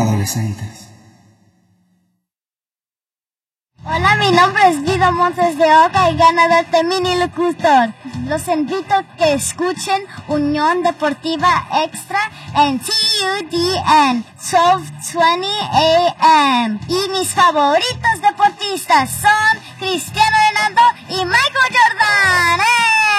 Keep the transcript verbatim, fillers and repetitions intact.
adolescentes. Hola, mi nombre es Guido Montes de Oca y ganador de Mini Locutor. Los invito a que escuchen Unión Deportiva Extra en T U D N doce veinte A M. Y mis favoritos deportistas son Cristiano Ronaldo y Michael Jordan. ¡Eh!